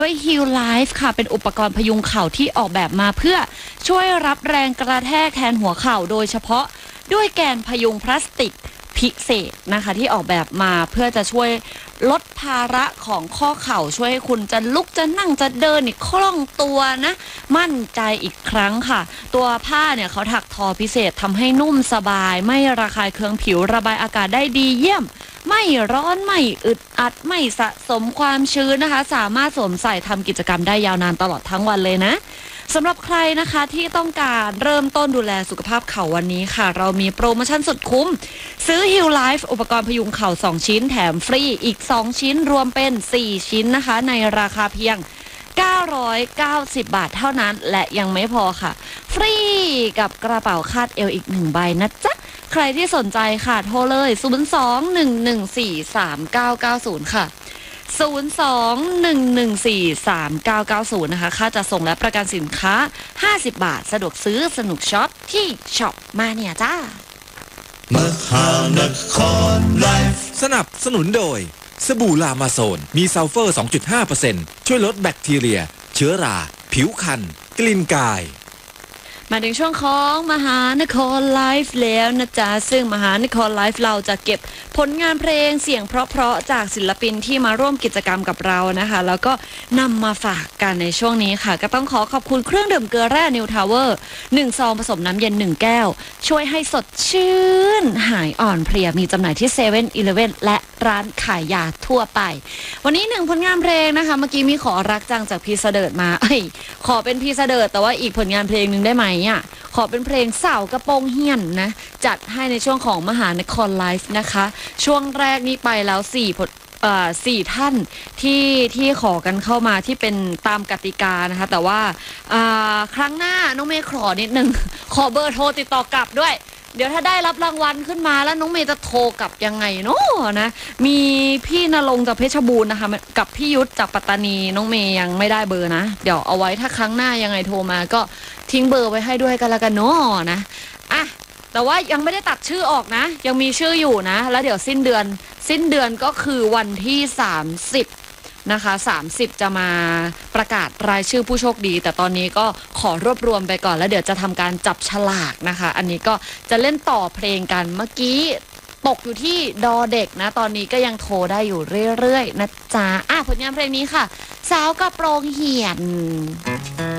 ด้วย Heal Life ค่ะเป็นอุปกรณ์พยุงเข่าที่ออกแบบมาเพื่อช่วยรับแรงกระแทกแทนหัวเข่าโดยเฉพาะด้วยแกนพยุงพลาสติกพิเศษนะคะที่ออกแบบมาเพื่อจะช่วยลดภาระของข้อเข่าช่วยให้คุณจะลุกจะนั่งจะเดินนี่คล่องตัวนะมั่นใจอีกครั้งค่ะตัวผ้าเนี่ยเขาถักทอพิเศษทำให้นุ่มสบายไม่ระคายเคืองผิวระบายอากาศได้ดีเยี่ยมไม่ร้อนไม่อึดอัดไม่สะสมความชื้นนะคะสามารถสวมใส่ทำกิจกรรมได้ยาวนานตลอดทั้งวันเลยนะสำหรับใครนะคะที่ต้องการเริ่มต้นดูแลสุขภาพเข่าวันนี้ค่ะเรามีโปรโมชั่นสุดคุ้มซื้อ Heal Life อุปกรณ์พยุงเข่า2ชิ้นแถมฟรีอีก2ชิ้นรวมเป็น4ชิ้นนะคะในราคาเพียง990 บาทเท่านั้นและยังไม่พอค่ะฟรีกับกระเป๋าคาดเอวอีก1ใบนะจ๊ะใครที่สนใจค่ะโทรเลย02-114-3990ค่ะ02-114-3990นะคะค่าจะส่งและประกันสินค้า50 บาทสะดวกซื้อสนุกช็อปที่ช็อปมาเนี่ยจ้ามหานครไลฟ์สนับสนุนโดยสบู่ลามาโซนมีซัลเฟอร์ 2.5% ช่วยลดแบคทีเรียเชื้อราผิวคันกลิ่นกายมาถึงช่วงของมหานครไลฟ์แล้วนะจ๊ะซึ่งมหานครไลฟ์เราจะเก็บผลงานเพลงเสียงเพราะๆจากศิลปินที่มาร่วมกิจกรรมกับเรานะคะแล้วก็นำมาฝากกันในช่วงนี้ค่ะก็ต้องขอบคุณเครื่องดื่มเกลือแร่นิวทาวเวอร์1ซองผสมน้ำเย็น1แก้วช่วยให้สดชื่นหายอ่อนเพลียมีจำหน่ายที่7-Eleven และร้านขายยาทั่วไปวันนี้1ผลงานเพลงนะคะเมื่อกี้มีขอรักจังจากพี่เสดิร์ดมาขอเป็นพี่เสดิร์ดแต่ว่าอีกผลงานเพลงนึงได้ไหมขอเป็นเพลงสาวกระโปรงเฮียนนะจัดให้ในช่วงของมหานครไลฟ์นะคะช่วงแรกนี้ไปแล้ว4ท่านที่ขอกันเข้ามาที่เป็นตามกติกานะคะแต่ว่าครั้งหน้าน้องเมย์ขอนิดนึงขอเบอร์โทรติดต่อกลับด้วยเดี๋ยวถ้าได้รับรางวัลขึ้นมาแล้วน้องเมย์จะโทรกลับยังไงเนาะนะมีพี่ณรงค์จากเพชรบูรณ์นะคะกับพี่ยุทธจากปัตตานีน้องเมย์ยังไม่ได้เบอร์นะเดี๋ยวเอาไว้ถ้าครั้งหน้ายังไงโทรมาก็ทิ้งเบอร์ไว้ให้ด้วยกันละกันเนาะนะแต่ว่ายังไม่ได้ตัดชื่อออกนะยังมีชื่ออยู่นะแล้วเดี๋ยวสิ้นเดือนก็คือวันที่30นะคะ30จะมาประกาศรายชื่อผู้โชคดีแต่ตอนนี้ก็ขอรวบรวมไปก่อนแล้วเดี๋ยวจะทำการจับฉลากนะคะอันนี้ก็จะเล่นต่อเพลงกันเมื่อกี้ตกอยู่ที่ดอเด็กนะตอนนี้ก็ยังโทรได้อยู่เรื่อยๆนะจ๊ะผลงานเพลงนี้ค่ะสาวกระโปรงเหี่ยน